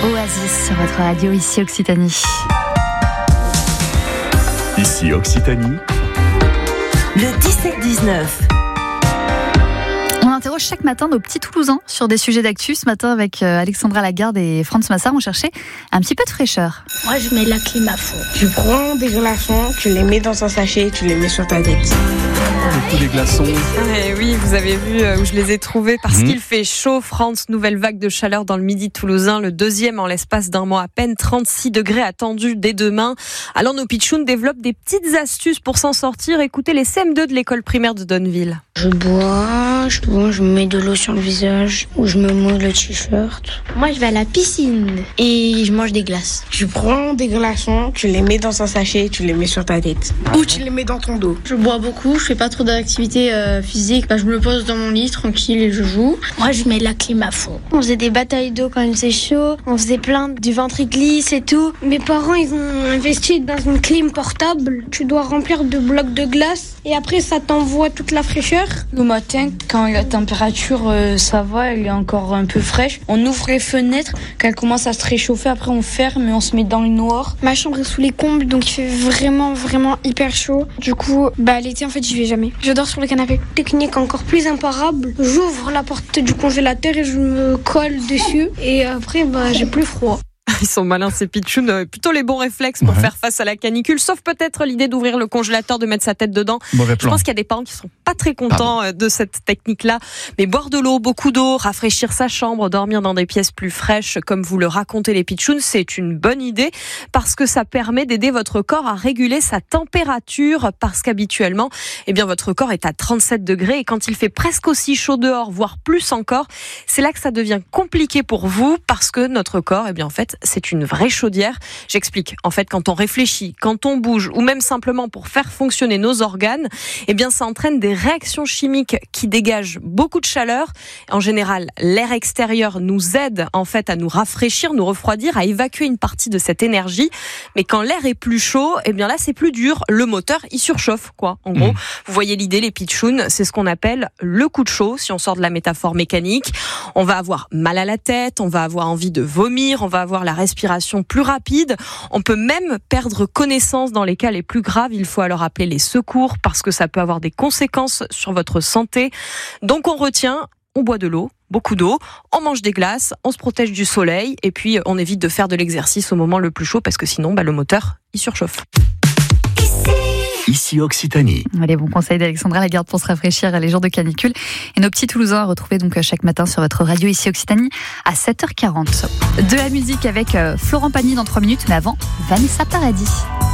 Oasis sur votre radio, ici Occitanie. Ici Occitanie. Le 17-19. On interroge chaque matin nos petits Toulousains sur des sujets d'actu. Ce matin, avec Alexandra Lagarde et Franz Massard, on cherchait un petit peu de fraîcheur. Moi, je mets la clim à fond. Tu prends des glaçons, tu les mets dans un sachet, tu les mets sur ta tête. Le coup des glaçons. Et oui, vous avez vu où je les ai trouvés parce qu'il fait chaud. France, nouvelle vague de chaleur dans le midi toulousain, le deuxième en l'espace d'un mois à peine, 36 degrés attendus dès demain. Alors nos pitchouns développent des petites astuces pour s'en sortir. Écoutez les CM2 de l'école primaire de Donneville. Je bois, je me mets de l'eau sur le visage ou je me mouille le t-shirt. Moi, je vais à la piscine et je mange des glaces. Tu prends des glaçons, tu les mets dans un sachet, tu les mets sur ta tête. Ou tu les mets dans ton dos. Je bois beaucoup, je fais pas trop d'activité physique. Je me pose dans mon lit tranquille et je joue. Moi, je mets la clim à fond. On faisait des batailles d'eau quand il faisait chaud. On faisait plein du ventriglisse et tout. Mes parents, ils ont investi dans une clim portable. Tu dois remplir de blocs de glace et après, ça t'envoie toute la fraîcheur. Le matin, quand la température ça va, elle est encore un peu fraîche, on ouvre les fenêtres, quand elle commence à se réchauffer, après on ferme et on se met dans le noir. Ma chambre est sous les combles, donc il fait vraiment hyper chaud. Du coup, l'été en fait j'y vais jamais. Je dors sur le canapé. Technique encore plus imparable, j'ouvre la porte du congélateur et je me colle dessus et après j'ai plus froid. Ils sont malins ces pitchouns, plutôt les bons réflexes pour faire face à la canicule, sauf peut-être l'idée d'ouvrir le congélateur, de mettre sa tête dedans. Je pense qu'il y a des parents qui sont pas très contents de cette technique-là. Mais boire de l'eau, beaucoup d'eau, rafraîchir sa chambre, dormir dans des pièces plus fraîches, comme vous le racontez les pitchouns, c'est une bonne idée parce que ça permet d'aider votre corps à réguler sa température parce qu'habituellement, votre corps est à 37 degrés et quand il fait presque aussi chaud dehors, voire plus encore, c'est là que ça devient compliqué pour vous parce que notre corps, en fait, c'est une vraie chaudière. J'explique. En fait, quand on réfléchit, quand on bouge, ou même simplement pour faire fonctionner nos organes, ça entraîne des réactions chimiques qui dégagent beaucoup de chaleur. En général, l'air extérieur nous aide, en fait, à nous rafraîchir, nous refroidir, à évacuer une partie de cette énergie. Mais quand l'air est plus chaud, là, c'est plus dur. Le moteur, il surchauffe, quoi. En gros, vous voyez l'idée, les pitchouns, c'est ce qu'on appelle le coup de chaud, si on sort de la métaphore mécanique. On va avoir mal à la tête, on va avoir envie de vomir, on va avoir la respiration plus rapide. On peut même perdre connaissance dans les cas les plus graves. Il faut alors appeler les secours parce que ça peut avoir des conséquences sur votre santé. Donc on retient, on boit de l'eau, beaucoup d'eau, on mange des glaces, on se protège du soleil et puis on évite de faire de l'exercice au moment le plus chaud parce que sinon le moteur il surchauffe. Ici Occitanie. Les bons conseils d'Alexandra Lagarde pour se rafraîchir les jours de canicule. Et nos petits Toulousains à retrouver donc chaque matin sur votre radio ici Occitanie à 7h40. De la musique avec Florent Pagny dans 3 minutes, mais avant, Vanessa Paradis.